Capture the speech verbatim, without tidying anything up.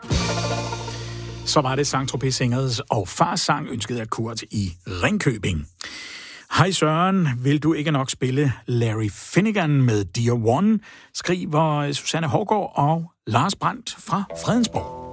Så var det Saint-Tropez Singers og Fars sang ønsket af Kurt i Ringkøbing. Hej Søren, vil du ikke nok spille Larry Finnegan med Dear One, skriver Susanne Hårgaard og Lars Brandt fra Fredensborg.